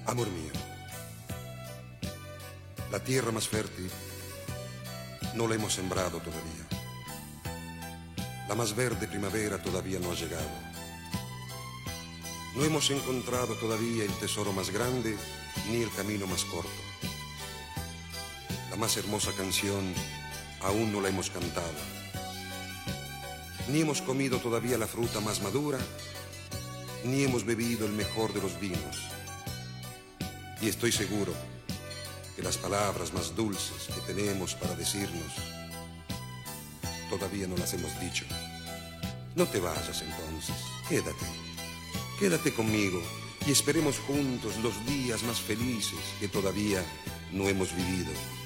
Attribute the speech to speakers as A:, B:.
A: Amor mío, la tierra más fértil no la hemos sembrado todavía. La más verde primavera todavía no ha llegado. No hemos encontrado todavía el tesoro más grande ni el camino más corto. La más hermosa canción aún no la hemos cantado. Ni hemos comido todavía la fruta más madura, ni hemos bebido el mejor de los vinos. Y estoy seguro que las palabras más dulces que tenemos para decirnos todavía no las hemos dicho. No te vayas entonces, quédate conmigo y esperemos juntos los días más felices que todavía no hemos vivido.